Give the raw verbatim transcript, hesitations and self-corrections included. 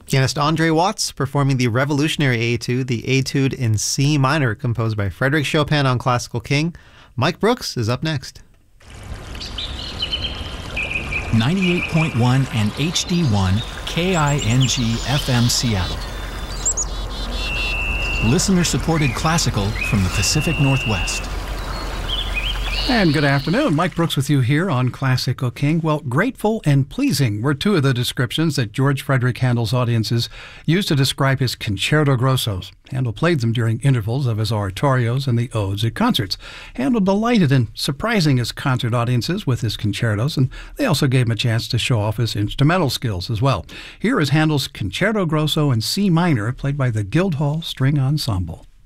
Pianist Andre Watts performing the revolutionary Etude, the Etude in C minor, composed by Frédéric Chopin on Classical King. Mike Brooks is up next. ninety-eight point one and H D one K I N G F M Seattle. Listener-supported classical from the Pacific Northwest. And good afternoon. Mike Brooks with you here on Classical King. Well, grateful and pleasing were two of the descriptions that George Frederick Handel's audiences used to describe his concerto grossos. Handel played them during intervals of his oratorios and the odes at concerts. Handel delighted in surprising his concert audiences with his concertos, and they also gave him a chance to show off his instrumental skills as well. Here is Handel's Concerto Grosso in C minor, played by the Guildhall String Ensemble.